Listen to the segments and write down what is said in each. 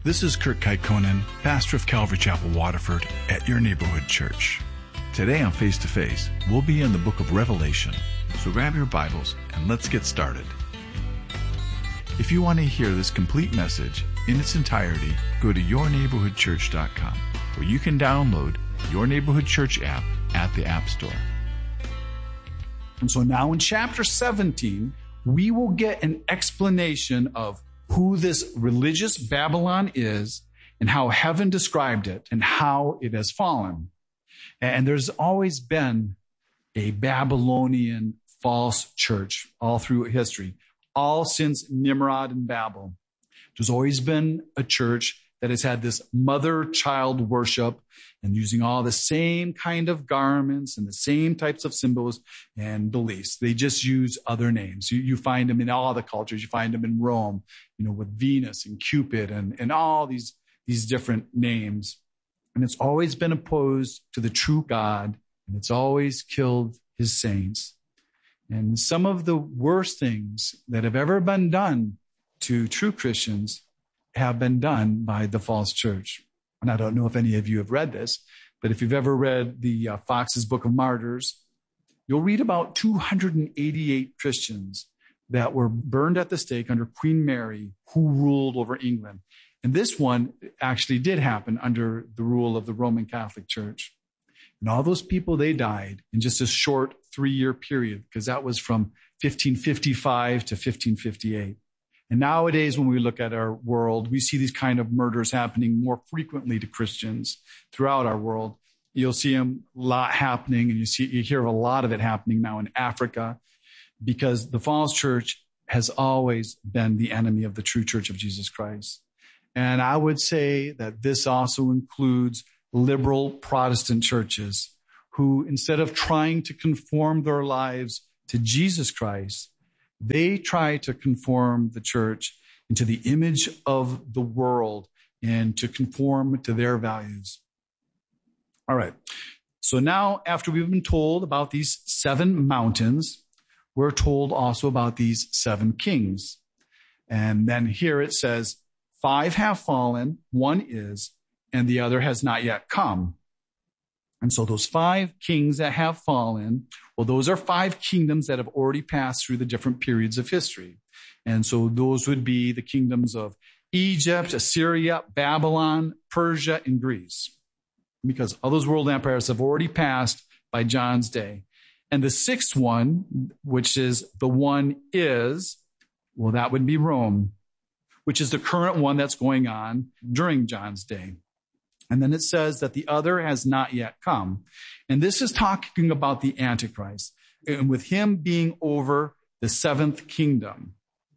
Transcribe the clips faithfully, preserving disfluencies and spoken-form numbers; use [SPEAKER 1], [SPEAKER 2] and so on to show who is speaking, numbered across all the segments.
[SPEAKER 1] This is Kurt Kaikonen, pastor of Calvary Chapel, Waterford, at your neighborhood church. Today on Face to Face, we'll be in the book of Revelation. So grab your Bibles and let's get started. If you want to hear this complete message in its entirety, go to your neighborhood church dot com, where you can download Your Neighborhood Church app at the App Store.
[SPEAKER 2] And so now in chapter seventeen, we will get an explanation of who this religious Babylon is and how heaven described it and how it has fallen. And there's always been a Babylonian false church all through history, all since Nimrod and Babel. There's always been a church that has had this mother-child worship and using all the same kind of garments and the same types of symbols and beliefs. They just use other names. You, you find them in all the cultures. You find them in Rome, you know, with Venus and Cupid and, and all these, these different names. And it's always been opposed to the true God, and it's always killed his saints. And some of the worst things that have ever been done to true Christians have been done by the false church. And I don't know if any of you have read this, but if you've ever read the uh, Fox's Book of Martyrs, you'll read about two hundred eighty-eight Christians that were burned at the stake under Queen Mary, who ruled over England. And this one actually did happen under the rule of the Roman Catholic Church. And all those people, they died in just a short three-year period, because that was from fifteen fifty-five to fifteen fifty-eight. And nowadays, when we look at our world, we see these kind of murders happening more frequently to Christians throughout our world. You'll see them a lot happening, and you see, you hear of a lot of it happening now in Africa, because the false church has always been the enemy of the true church of Jesus Christ. And I would say that this also includes liberal Protestant churches who, instead of trying to conform their lives to Jesus Christ, they try to conform the church into the image of the world and to conform to their values. All right. So now, after we've been told about these seven mountains, we're told also about these seven kings. And then here it says, five have fallen, one is, and the other has not yet come. And so those five kings that have fallen, well, those are five kingdoms that have already passed through the different periods of history. And so those would be the kingdoms of Egypt, Assyria, Babylon, Persia, and Greece, because all those world empires have already passed by John's day. And the sixth one, which is the one is, well, that would be Rome, which is the current one that's going on during John's day. And then it says that the other has not yet come. And this is talking about the Antichrist, and with him being over the seventh kingdom.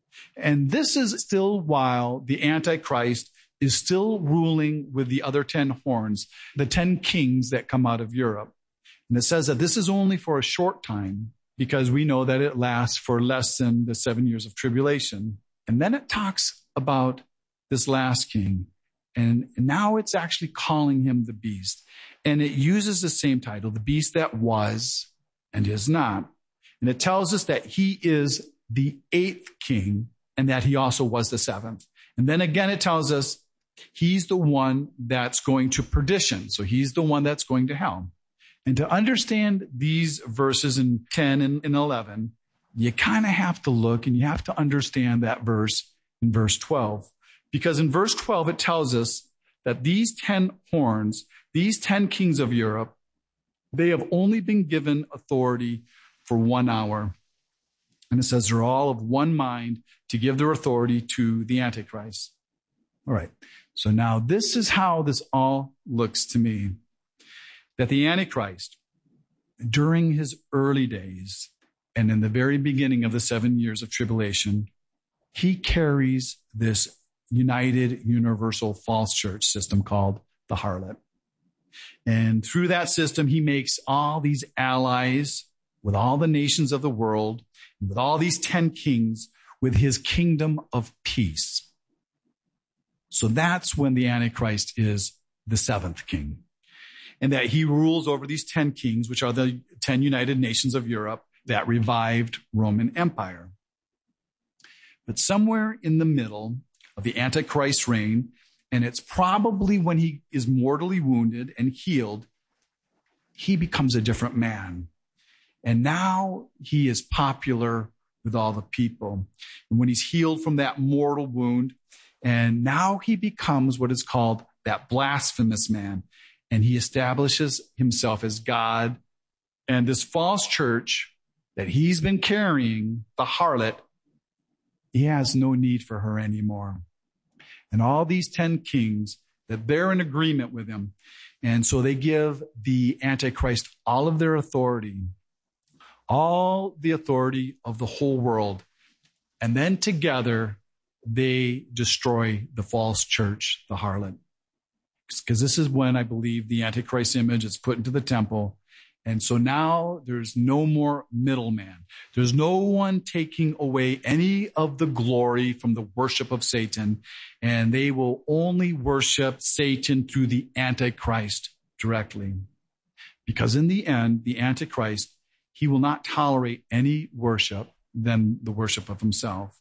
[SPEAKER 2] And this is still while the Antichrist is still ruling with the other ten horns, the ten kings that come out of Europe. And it says that this is only for a short time, because we know that it lasts for less than the seven years of tribulation. And then it talks about this last king. And now it's actually calling him the beast. And it uses the same title, the beast that was and is not. And it tells us that he is the eighth king and that he also was the seventh. And then again, it tells us he's the one that's going to perdition. So he's the one that's going to hell. And to understand these verses in ten and eleven, you kind of have to look and you have to understand that verse in verse twelve. Because in verse twelve, it tells us that these ten horns, these ten kings of Europe, they have only been given authority for one hour. And it says they're all of one mind to give their authority to the Antichrist. All right. So now this is how this all looks to me. That the Antichrist, during his early days and in the very beginning of the seven years of tribulation, he carries this united universal false church system called the harlot. And through that system, he makes all these allies with all the nations of the world, and with all these ten kings, with his kingdom of peace. So that's when the Antichrist is the seventh king. And that he rules over these ten kings, which are the ten united nations of Europe that revived Roman Empire. But somewhere in the middle of the Antichrist reign And it's probably when he is mortally wounded and healed, he becomes a different man. And now he is popular with all the people. And when he's healed from that mortal wound, and now he becomes what is called that blasphemous man. And he establishes himself as God. And this false church that he's been carrying, the harlot, he has no need for her anymore. And all these ten kings, that they're in agreement with him. And so they give the Antichrist all of their authority, all the authority of the whole world. And then together, they destroy the false church, the harlot. Because this is when I believe the Antichrist image is put into the temple. And so now there's no more middleman. There's no one taking away any of the glory from the worship of Satan. And they will only worship Satan through the Antichrist directly. Because in the end, the Antichrist, he will not tolerate any worship than the worship of himself.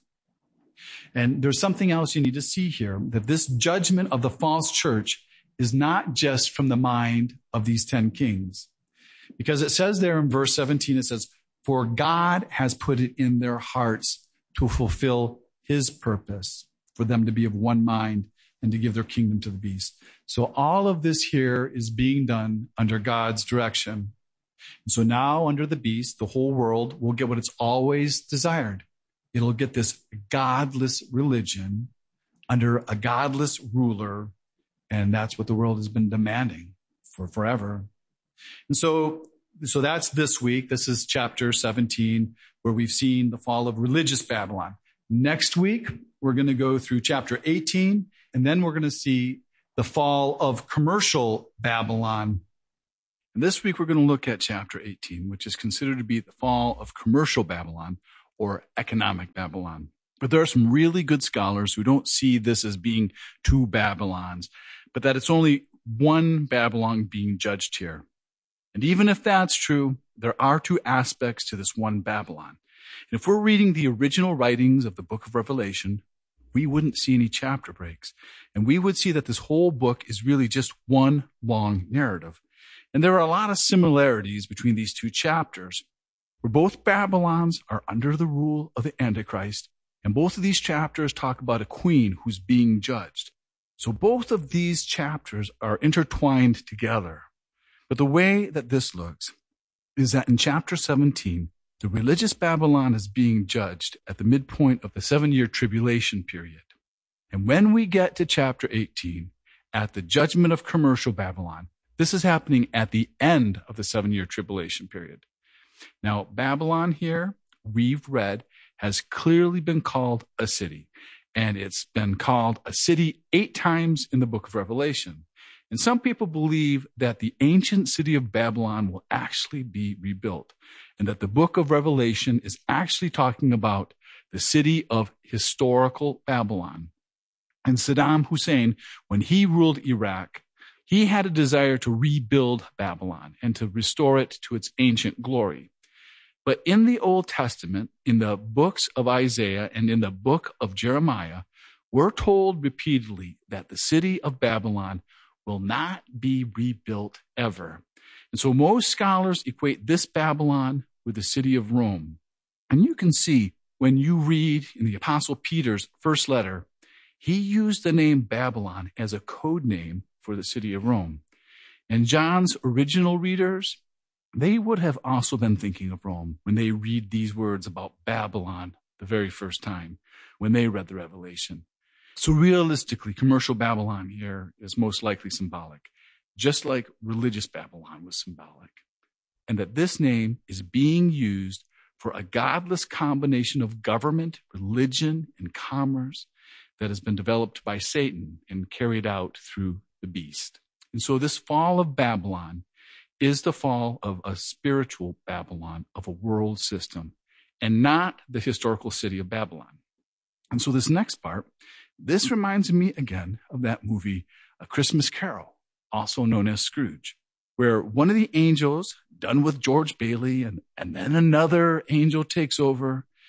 [SPEAKER 2] And there's something else you need to see here, that this judgment of the false church is not just from the mind of these ten kings. Because it says there in verse seventeen, it says, for God has put it in their hearts to fulfill his purpose, for them to be of one mind and to give their kingdom to the beast. So all of this here is being done under God's direction. And so now under the beast, the whole world will get what it's always desired. It'll get this godless religion under a godless ruler. And that's what the world has been demanding for forever. And so, so that's this week. This is chapter seventeen, where we've seen the fall of religious Babylon. Next week, we're going to go through chapter eighteen, and then we're going to see the fall of commercial Babylon. And this week, we're going to look at chapter eighteen, which is considered to be the fall of commercial Babylon or economic Babylon. But there are some really good scholars who don't see this as being two Babylons, but that it's only one Babylon being judged here. And even if that's true, there are two aspects to this one Babylon. And if we're reading the original writings of the book of Revelation, we wouldn't see any chapter breaks. And we would see that this whole book is really just one long narrative. And there are a lot of similarities between these two chapters, where both Babylons are under the rule of the Antichrist. And both of these chapters talk about a queen who's being judged. So both of these chapters are intertwined together. But the way that this looks is that in chapter seventeen, the religious Babylon is being judged at the midpoint of the seven-year tribulation period. And when we get to chapter eighteen, at the judgment of commercial Babylon, this is happening at the end of the seven-year tribulation period. Now, Babylon here, we've read, has clearly been called a city. And it's been called a city eight times in the book of Revelation. And some people believe that the ancient city of Babylon will actually be rebuilt, and that the book of Revelation is actually talking about the city of historical Babylon. And Saddam Hussein, when he ruled Iraq, he had a desire to rebuild Babylon and to restore it to its ancient glory. But in the Old Testament, in the books of Isaiah and in the book of Jeremiah, we're told repeatedly that the city of Babylon will not be rebuilt ever. And so most scholars equate this Babylon with the city of Rome. And you can see when you read in the Apostle Peter's first letter, he used the name Babylon as a code name for the city of Rome. And John's original readers, they would have also been thinking of Rome when they read these words about Babylon the very first time, when they read the Revelation. So realistically, commercial Babylon here is most likely symbolic, just like religious Babylon was symbolic. And that this name is being used for a godless combination of government, religion, and commerce that has been developed by Satan and carried out through the beast. And so this fall of Babylon is the fall of a spiritual Babylon, of a world system, and not the historical city of Babylon. And so this next part, this reminds me again of that movie, A Christmas Carol, also known as Scrooge, where one of the angels, done with George Bailey, and, and then another angel takes over,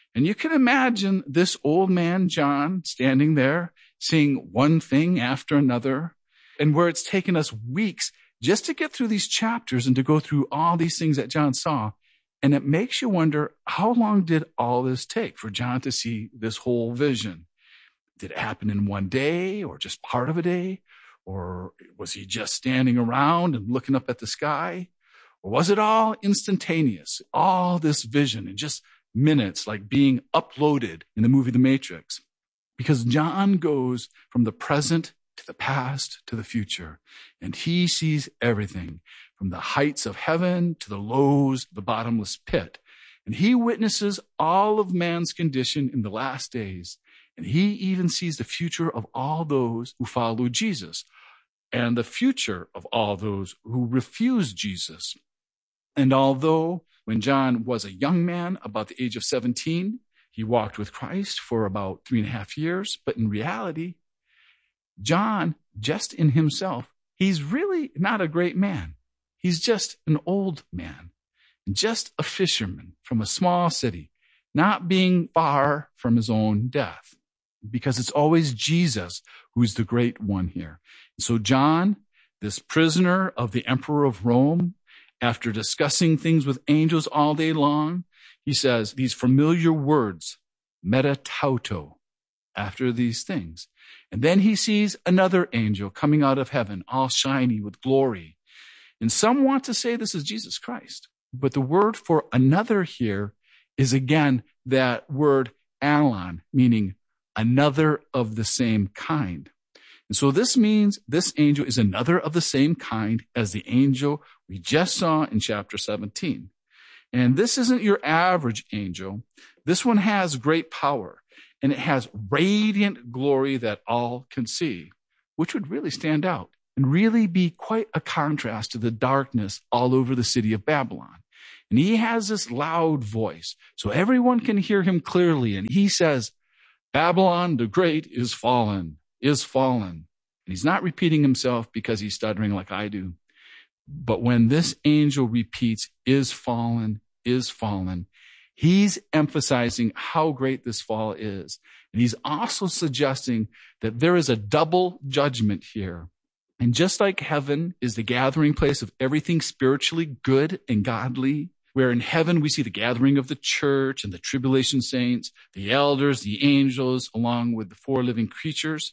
[SPEAKER 2] And you can imagine this old man, John, standing there, seeing one thing after another, and where it's taken us weeks just to get through these chapters and to go through all these things that John saw. And it makes you wonder, how long did all this take for John to see this whole vision? Did it happen in one day or just part of a day? Or was he just standing around and looking up at the sky? Or was it all instantaneous? All this vision in just minutes, like being uploaded in the movie The Matrix? Because John goes from the present to the past to the future, and he sees everything from the heights of heaven to the lows of the bottomless pit. And he witnesses all of man's condition in the last days. And he even sees the future of all those who follow Jesus and the future of all those who refuse Jesus. And although when John was a young man, about the age of seventeen, he walked with Christ for about three and a half years, but in reality, John, just in himself, he's really not a great man. He's just an old man, just a fisherman from a small city, not being far from his own death, because it's always Jesus who's the great one here. So John, this prisoner of the emperor of Rome, after discussing things with angels all day long, he says these familiar words, meta tauto, after these things. And then he sees another angel coming out of heaven, all shiny with glory. And some want to say this is Jesus Christ. But the word for another here is again that word alon, meaning another of the same kind. And so this means this angel is another of the same kind as the angel we just saw in chapter seventeen. And this isn't your average angel. This one has great power, and it has radiant glory that all can see, which would really stand out and really be quite a contrast to the darkness all over the city of Babylon. And he has this loud voice, so everyone can hear him clearly. And he says, Babylon the Great is fallen, is fallen. And he's not repeating himself because he's stuttering like I do. But when this angel repeats, is fallen, is fallen, he's emphasizing how great this fall is. And he's also suggesting that there is a double judgment here. And just like heaven is the gathering place of everything spiritually good and godly, where in heaven we see the gathering of the church and the tribulation saints, the elders, the angels, along with the four living creatures,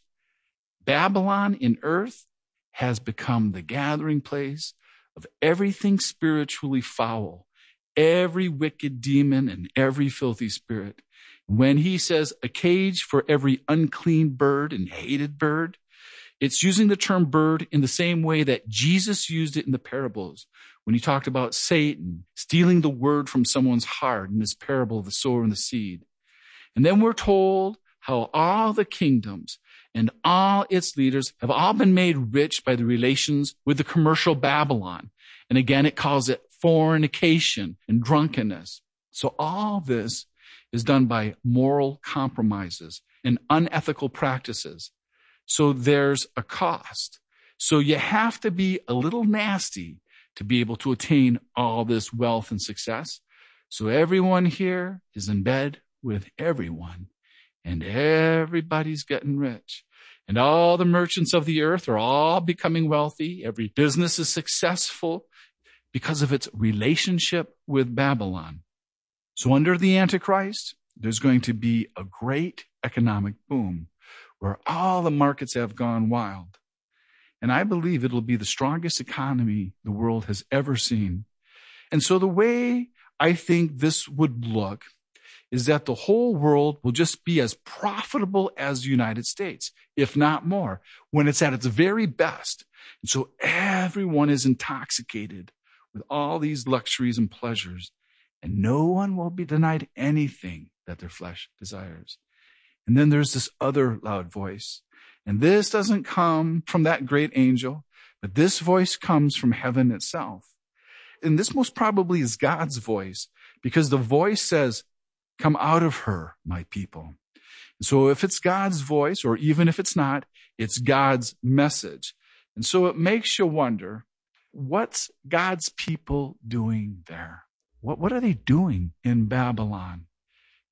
[SPEAKER 2] Babylon in earth has become the gathering place of everything spiritually foul, every wicked demon and every filthy spirit. When he says a cage for every unclean bird and hated bird, it's using the term bird in the same way that Jesus used it in the parables when he talked about Satan stealing the word from someone's heart in his parable of the sower and the seed. And then we're told how all the kingdoms and all its leaders have all been made rich by the relations with the commercial Babylon. And again, it calls it fornication and drunkenness. So all this is done by moral compromises and unethical practices. So there's a cost. So you have to be a little nasty to be able to attain all this wealth and success. So everyone here is in bed with everyone, and everybody's getting rich. And all the merchants of the earth are all becoming wealthy. Every business is successful because of its relationship with Babylon. So under the Antichrist, there's going to be a great economic boom where all the markets have gone wild. And I believe it'll be the strongest economy the world has ever seen. And so the way I think this would look is that the whole world will just be as profitable as the United States, if not more, when it's at its very best. And so everyone is intoxicated with all these luxuries and pleasures, and no one will be denied anything that their flesh desires. And then there's this other loud voice. And this doesn't come from that great angel, but this voice comes from heaven itself. And this most probably is God's voice, because the voice says, come out of her, my people. And so if it's God's voice, or even if it's not, it's God's message. And so it makes you wonder, what's God's people doing there? What, what are they doing in Babylon?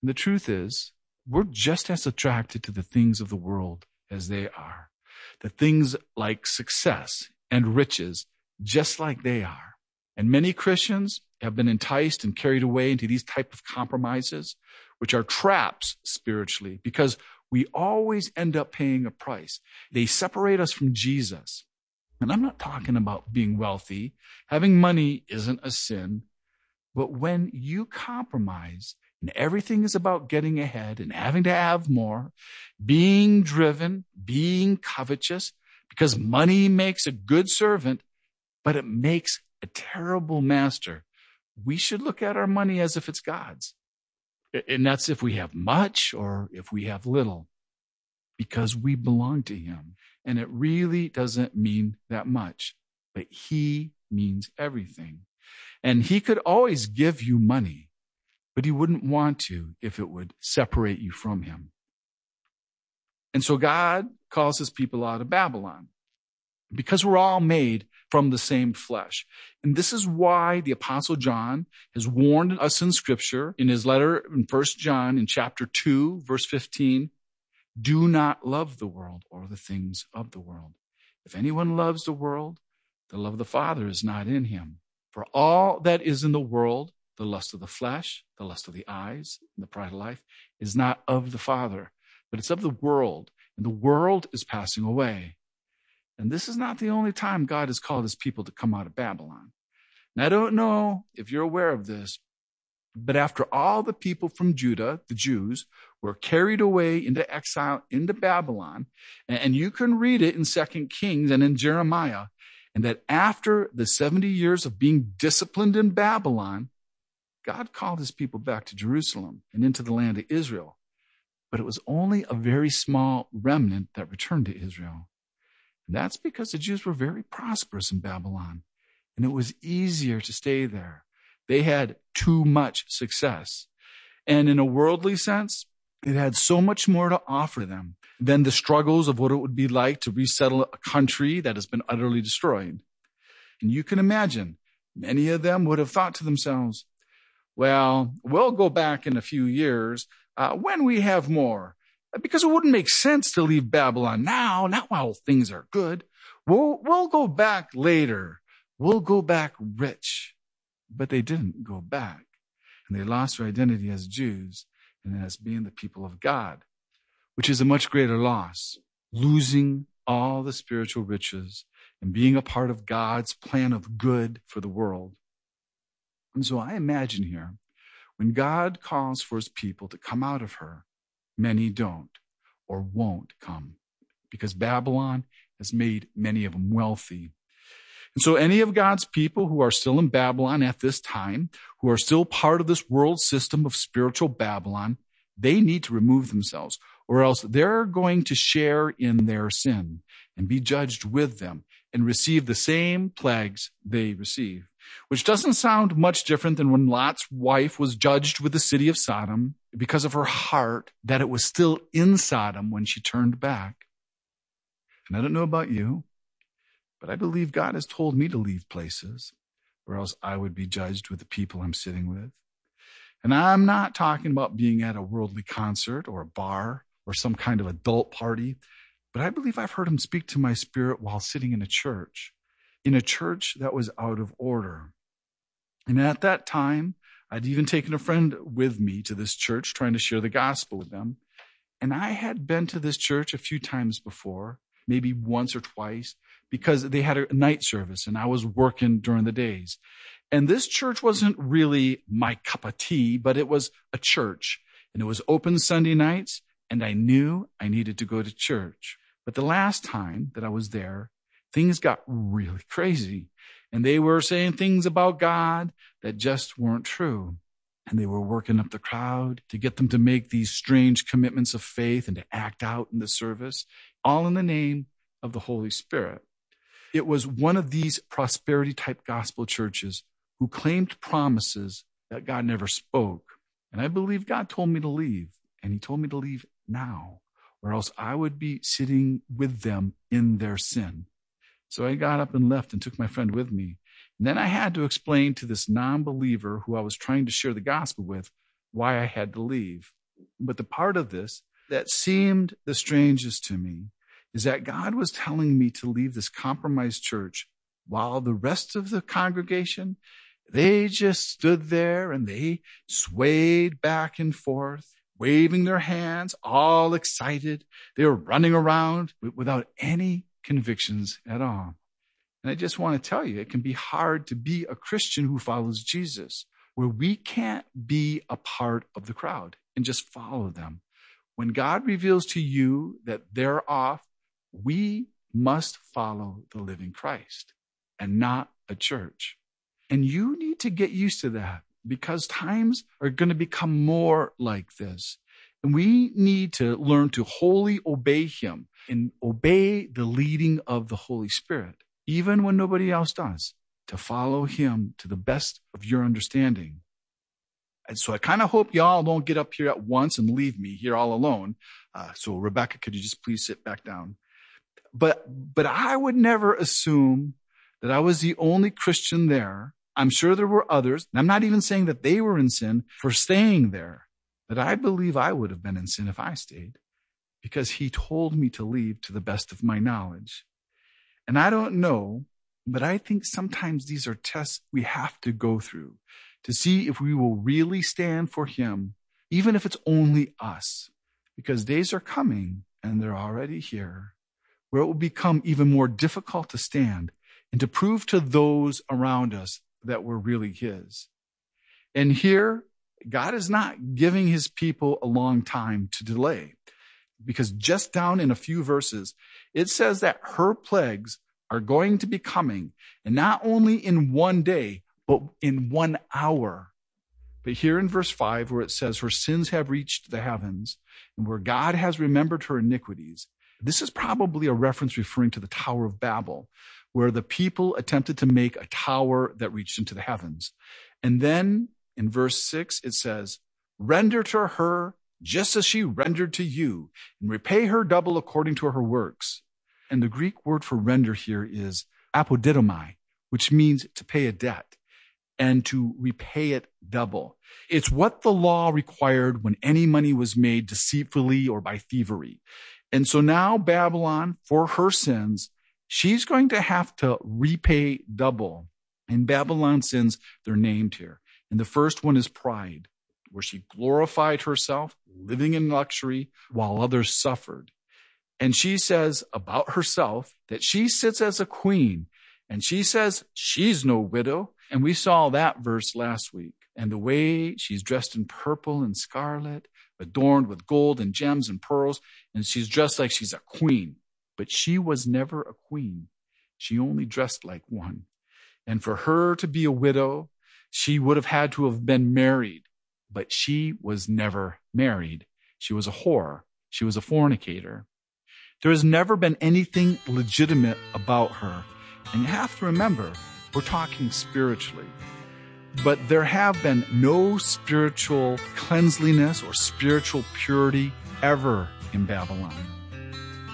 [SPEAKER 2] And the truth is, we're just as attracted to the things of the world as they are. The things like success and riches, just like they are. And many Christians have been enticed and carried away into these type of compromises, which are traps spiritually, because we always end up paying a price. They separate us from Jesus. And I'm not talking about being wealthy. Having money isn't a sin. But when you compromise and everything is about getting ahead and having to have more, being driven, being covetous, because money makes a good servant, but it makes a terrible master. We should look at our money as if it's God's. And that's if we have much or if we have little, because we belong to him. And it really doesn't mean that much, but he means everything. And he could always give you money, but he wouldn't want to if it would separate you from him. And so God calls his people out of Babylon, because we're all made from the same flesh. And this is why the Apostle John has warned us in Scripture in his letter in First John in chapter two, verse fifteen, do not love the world or the things of the world. If anyone loves the world, the love of the Father is not in him. For all that is in the world, the lust of the flesh, the lust of the eyes, and the pride of life, is not of the Father, but it's of the world. And the world is passing away. And this is not the only time God has called his people to come out of Babylon. Now, I don't know if you're aware of this, but after all the people from Judah, the Jews, were carried away into exile into Babylon, and you can read it in Second Kings and in Jeremiah, and that after the seventy years of being disciplined in Babylon, God called his people back to Jerusalem and into the land of Israel. But it was only a very small remnant that returned to Israel. And that's because the Jews were very prosperous in Babylon, and it was easier to stay there. They had too much success. And in a worldly sense, it had so much more to offer them than the struggles of what it would be like to resettle a country that has been utterly destroyed. And you can imagine, many of them would have thought to themselves, well, we'll go back in a few years uh, when we have more. Because it wouldn't make sense to leave Babylon now, not while things are good. We'll, we'll go back later. We'll go back rich. But they didn't go back. And they lost their identity as Jews and as being the people of God, which is a much greater loss. Losing all the spiritual riches and being a part of God's plan of good for the world. And so I imagine here, when God calls for his people to come out of her, many don't or won't come, because Babylon has made many of them wealthy. And so any of God's people who are still in Babylon at this time, who are still part of this world system of spiritual Babylon, they need to remove themselves, or else they're going to share in their sin and be judged with them and receive the same plagues they receive, which doesn't sound much different than when Lot's wife was judged with the city of Sodom because of her heart that it was still in Sodom when she turned back. And I don't know about you, but I believe God has told me to leave places, or else I would be judged with the people I'm sitting with. And I'm not talking about being at a worldly concert or a bar or some kind of adult party, but I believe I've heard him speak to my spirit while sitting in a church, in a church that was out of order. And at that time, I'd even taken a friend with me to this church, trying to share the gospel with them. And I had been to this church a few times before, maybe once or twice, because they had a night service and I was working during the days. And this church wasn't really my cup of tea, but it was a church. And it was open Sunday nights, and I knew I needed to go to church. But the last time that I was there, things got really crazy. And they were saying things about God that just weren't true. And they were working up the crowd to get them to make these strange commitments of faith and to act out in the service, all in the name of the Holy Spirit. It was one of these prosperity type gospel churches who claimed promises that God never spoke. And I believe God told me to leave, and he told me to leave now, or else I would be sitting with them in their sin. So I got up and left and took my friend with me. And then I had to explain to this non-believer who I was trying to share the gospel with why I had to leave. But the part of this that seemed the strangest to me is that God was telling me to leave this compromised church while the rest of the congregation, they just stood there and they swayed back and forth, waving their hands, all excited. They were running around without any convictions at all. And I just want to tell you, it can be hard to be a Christian who follows Jesus, where we can't be a part of the crowd and just follow them. When God reveals to you that they're off, we must follow the living Christ and not a church. And you need to get used to that, because times are going to become more like this. And we need to learn to wholly obey him and obey the leading of the Holy Spirit, even when nobody else does, to follow him to the best of your understanding. And so I kind of hope y'all don't get up here at once and leave me here all alone. Uh, so Rebecca, could you just please sit back down? But, but I would never assume that I was the only Christian there. I'm sure there were others. And I'm not even saying that they were in sin for staying there. But I believe I would have been in sin if I stayed, because he told me to leave to the best of my knowledge. And I don't know, but I think sometimes these are tests we have to go through to see if we will really stand for him, even if it's only us, because days are coming and they're already here, where it will become even more difficult to stand and to prove to those around us that we're really his. And here, God is not giving his people a long time to delay, because just down in a few verses, it says that her plagues are going to be coming, and not only in one day, but in one hour. But here in verse five, where it says her sins have reached the heavens, and where God has remembered her iniquities, this is probably a reference referring to the Tower of Babel, where the people attempted to make a tower that reached into the heavens. And then in verse six, it says, render to her just as she rendered to you, and repay her double according to her works. And the Greek word for render here is apodidomai, which means to pay a debt and to repay it double. It's what the law required when any money was made deceitfully or by thievery. And so now Babylon, for her sins, she's going to have to repay double. And Babylon's sins, they're named here. And the first one is pride, where she glorified herself, living in luxury while others suffered. And she says about herself that she sits as a queen, and she says she's no widow. And we saw that verse last week. And the way she's dressed in purple and scarlet, adorned with gold and gems and pearls, and she's dressed like she's a queen. But she was never a queen. She only dressed like one. And for her to be a widow, she would have had to have been married. But she was never married. She was a whore. She was a fornicator. There has never been anything legitimate about her. And you have to remember, we're talking spiritually. But there have been no spiritual cleanliness or spiritual purity ever in Babylon.